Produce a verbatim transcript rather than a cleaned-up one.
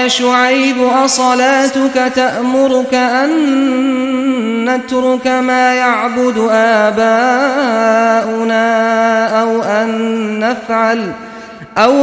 يا شعيب أصلاتك تأمرك أن نترك ما يعبد آباؤنا أو أن نفعل أو